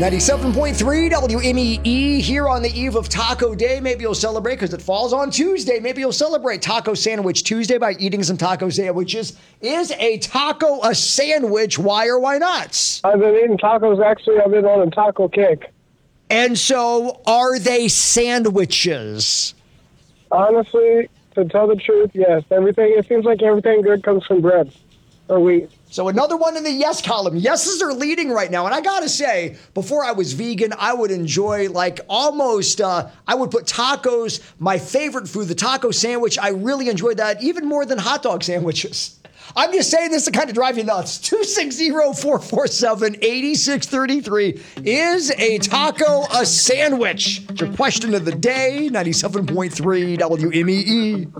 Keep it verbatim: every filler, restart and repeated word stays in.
ninety-seven point three W M E E here on the eve of Taco Day. Maybe you'll celebrate because it falls on Tuesday. Maybe you'll celebrate Taco Sandwich Tuesday by eating some taco sandwiches. Is a taco a sandwich? Why or why not? I've been eating tacos. Actually, I've been on a taco kick. And so, are they sandwiches? Honestly, to tell the truth, yes. Everything. It seems like everything good comes from bread or wheat. So another one in the yes column. Yeses are leading right now. And I got to say, before I was vegan, I would enjoy like almost, uh, I would put tacos, my favorite food, the taco sandwich. I really enjoyed that even more than hot dog sandwiches. I'm just saying this to kind of drive you nuts. two six zero, four four seven, eight six three three. Is a taco a sandwich? Your question of the day, ninety-seven point three W M E E.